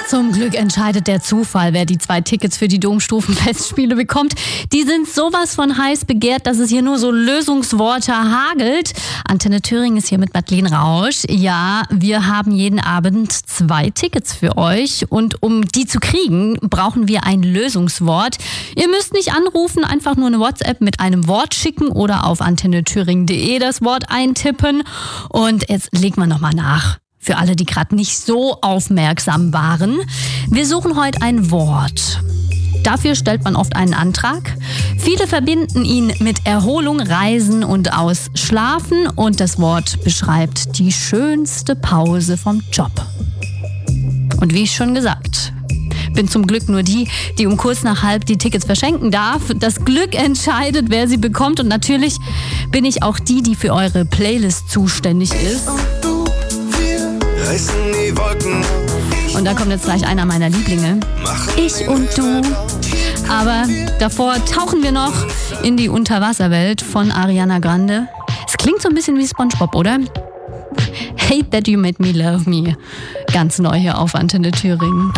Zum Glück entscheidet der Zufall, wer die 2 Tickets für die Domstufenfestspiele bekommt. Die sind sowas von heiß begehrt, dass es hier nur so Lösungsworte hagelt. Antenne Thüringen ist hier mit Madeleine Rausch. Ja, wir haben jeden Abend 2 Tickets für euch. Und um die zu kriegen, brauchen wir ein Lösungswort. Ihr müsst nicht anrufen, einfach nur eine WhatsApp mit einem Wort schicken oder auf antennethüringen.de das Wort eintippen. Und jetzt legen wir nochmal nach. Für alle, die gerade nicht so aufmerksam waren. Wir suchen heute ein Wort. Dafür stellt man oft einen Antrag. Viele verbinden ihn mit Erholung, Reisen und Ausschlafen. Und das Wort beschreibt die schönste Pause vom Job. Und wie schon gesagt, bin zum Glück nur die um kurz nach halb die Tickets verschenken darf. Das Glück entscheidet, wer sie bekommt. Und natürlich bin ich auch die für eure Playlist zuständig ist. Und da kommt jetzt gleich einer meiner Lieblinge. Ich und du. Aber davor tauchen wir noch in die Unterwasserwelt von Ariana Grande. Es klingt so ein bisschen wie SpongeBob, oder? Hate That You Made Me Love Me. Ganz neu hier auf Antenne Thüringen.